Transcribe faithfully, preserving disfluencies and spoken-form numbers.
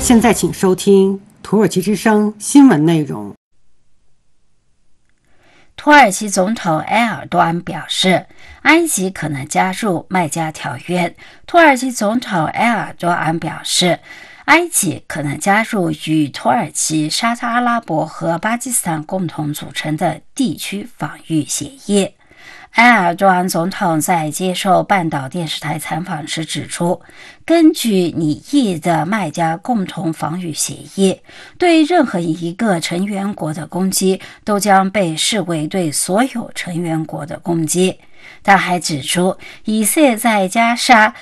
现在请收听土耳其之声新闻内容。 土耳其总统埃尔多安表示，埃及可能加入麦加条约。土耳其总统埃尔多安表示，埃及可能加入与土耳其、沙特阿拉伯和巴基斯坦共同组成的地区防御协议。埃尔多安总统在接受半岛电视台采访时指出，根据拟议的麦加共同防御协议，对任何一个成员国的攻击都将被视为对所有成员国的攻击。他还指出，以色列在加沙